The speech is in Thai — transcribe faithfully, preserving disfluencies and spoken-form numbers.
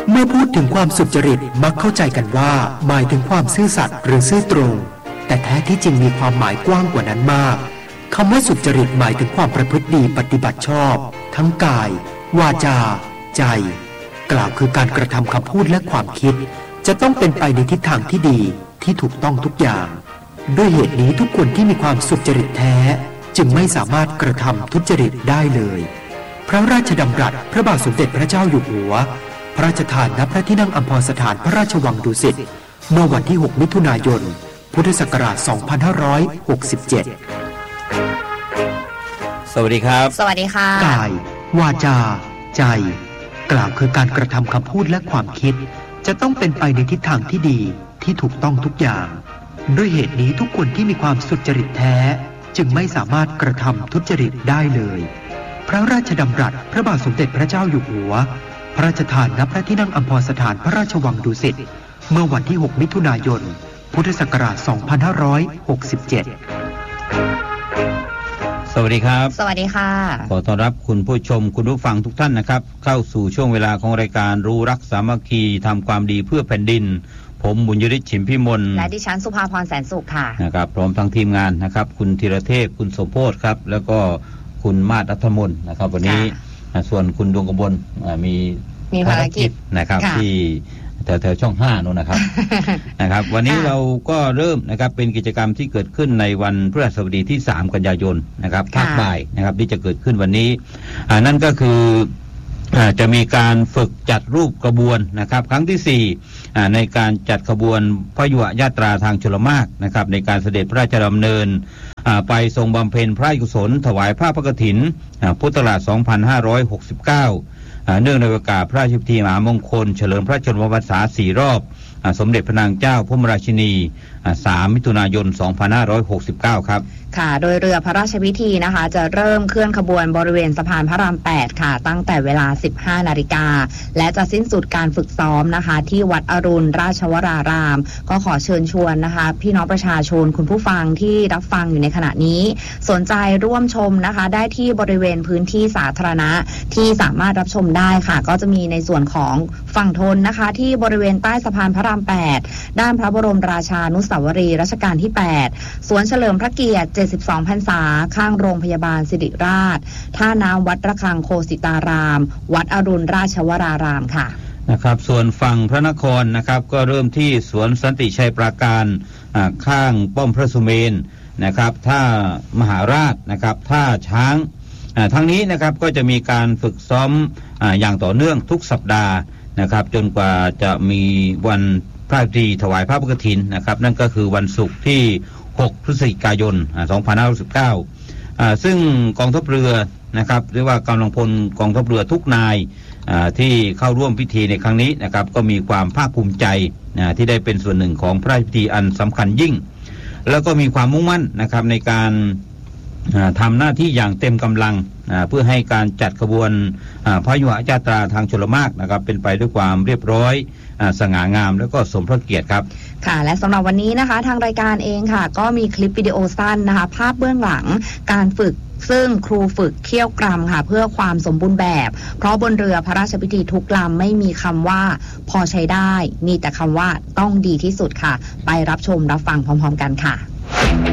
เมื่อพูดถึงความสุจริตมักเข้าใจกันว่าหมายถึงความซื่อสัตย์หรือซื่อตรงแต่แท้ที่จริงมีความหมายกว้างกว่านั้นมากคำว่าสุจริตหมายถึงความประพฤติดีปฏิบัติชอบทั้งกายวาจาใจกล่าวคือการกระทำคำพูดและความคิดจะต้องเป็นไปในทิศทางที่ดีที่ถูกต้องทุกอย่างด้วยเหตุนี้ทุกคนที่มีความสุจริตแท้จึงไม่สามารถกระทำทุจริตได้เลยพระราชดำรัสพระบาทสมเด็จพระเจ้าอยู่หัวพระราชทานณพระที่นั่งอัมพรสถานพระราชวังดุสิตเมื่อวันที่หกมิถุนายนพุทธศักราชสองพันห้าร้อยหกสิบเจ็ดสวัสดีครับสวัสดีค่ะกายวาจาใจกล่าวคือการกระทำคำพูดและความคิดจะต้องเป็นไปในทิศทางที่ดีที่ถูกต้องทุกอย่างด้วยเหตุนี้ทุกคนที่มีความสุจริตแท้จึงไม่สามารถกระทำทุจริตได้เลยพระราชดำรัสพระบาทสมเด็จพระเจ้าอยู่หัวพระราชทานณพระที่นั่งอัมพรสถานพระราชวังดุสิตเมื่อวันที่หกมิถุนายนพุทธศักราชสองพันห้าร้อยหกสิบเจ็ดสวัสดีครับสวัสดีค่ะขอต้อนรับคุณผู้ชมคุณผู้ฟังทุกท่านนะครับเข้าสู่ช่วงเวลาของรายการรู้รักสามัคคีทำความดีเพื่อแผ่นดินผมบุญยฤทธิ์ฉิมพิมลและดิฉันสุภาพรแสนสุขค่ะนะครับพร้อมทั้งทีมงานนะครับคุณธีรเทพคุณสมโพธิ์ครับแล้วก็คุณมาศอัธมนต์นะครับวันนี้ส่วนคุณดวงกมลมีมีภารกิจนะครับที่แถวๆช่องห้านู่นนะครับ นะครับวันนี้เราก็เริ่มนะครับเป็นกิจกรรมที่เกิดขึ้นในวันพฤหัสบดีที่สามกันยายนนะครับภาคบ่ายนะครับที่จะเกิดขึ้นวันนี้อ่านั่นก็คืออ่าจะมีการฝึกจัดรูปกระบวนนะครับครั้งที่สี่อ่าในการจัดขบวนพยุหยาตราทางชลมารนะครับในการเสด็จพระราชดำเนินอ่าไปทรงบำเพ็ญพระราชกุศลถวายผ้าพระกฐินอ่าพุทธศักราชสองพันห้าร้อยหกสิบเก้าเนื่องในโอกาสพระราชพิธีมหามงคลเฉลิมพระชนมพรรษาสี่รอบสมเด็จพระนางเจ้าพระบรมราชินีสามมิถุนายนสองพันห้าร้อยหกสิบเก้าครับค่ะโดยเรือพระราชพิธีนะคะจะเริ่มเคลื่อนขบวนบริเวณสะพานพระรามแปดค่ะตั้งแต่เวลา สิบห้านาฬิกาและจะสิ้นสุดการฝึกซ้อมนะคะที่วัดอรุณราชวรารามก็ขอเชิญชวนนะคะพี่น้องประชาชนคุณผู้ฟังที่รับฟังอยู่ในขณะนี้สนใจร่วมชมนะคะได้ที่บริเวณพื้นที่สาธารณะที่สามารถรับชมได้ค่ะก็จะมีในส่วนของฝั่งทนนะคะที่บริเวณใต้สะพานพระรามแปดด้านพระบรมราชานุสาวรีย์รัชกาลที่แปดสวนเฉลิมพระเกียรติเจ็ดสิบสองพรรษาข้างโรงพยาบาลศิริราชท่าน้ำวัดระฆังโคสิตารามวัดอรุณราชวรารามค่ะนะครับส่วนฝั่งพระนครนะครับก็เริ่มที่สวนสันติชัยปราการข้างป้อมพระสุเมนนะครับท่ามหาราชนะครับท่าช้างทั้งนี้นะครับก็จะมีการฝึกซ้อม อ, อย่างต่อเนื่องทุกสัปดาห์นะครับจนกว่าจะมีวันพระราชพิธีถวายพระกฐินนะครับนั่นก็คือวันศุกร์ที่หกพฤศจิกายนสองพันห้าร้อยสิบเก้าอ่าซึ่งกองทัพเรือนะครับเรียกว่ากำลังพลกองทัพเรือทุกนายอ่าที่เข้าร่วมพิธีในครั้งนี้นะครับก็มีความภาคภูมิใจอ่าที่ได้เป็นส่วนหนึ่งของพระราชพิธีอันสำคัญยิ่งแล้วก็มีความมุ่งมั่นนะครับในการทำหน้าที่อย่างเต็มกำลังเพื่อให้การจัดขบวนพยุหยาตราทางชลมารนะครับเป็นไปด้วยความเรียบร้อยสง่างามแล้วก็สมพระเกียรติครับค่ะและสำหรับวันนี้นะคะทางรายการเองค่ะก็มีคลิปวิดีโอสั้นนะคะภาพเบื้องหลังการฝึกซึ่งครูฝึกเคี่ยวกรำค่ะเพื่อความสมบูรณ์แบบเพราะบนเรือพระราชพิธีทุกลำไม่มีคำว่าพอใช้ได้มีแต่คำว่าต้องดีที่สุดค่ะไปรับชมรับฟังพร้อมๆกันค่ะ